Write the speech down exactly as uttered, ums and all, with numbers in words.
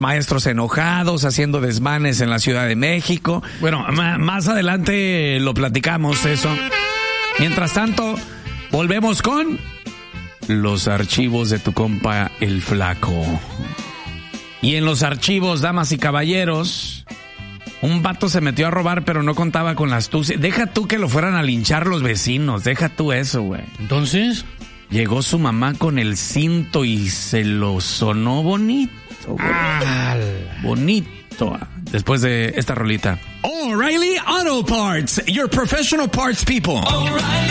maestros enojados, haciendo desmanes en la Ciudad de México. Bueno, ma- más adelante lo platicamos eso. Mientras tanto, volvemos con los archivos de tu compa el Flaco. Y en los archivos, damas y caballeros, un vato se metió a robar, pero no contaba con la astucia. Deja tú que lo fueran a linchar los vecinos, deja tú eso, güey. Entonces, llegó su mamá con el cinto y se lo sonó bonito, güey. Ah, Bonito. Después de esta rolita. O'Reilly Auto Parts, your professional parts people. O'Reilly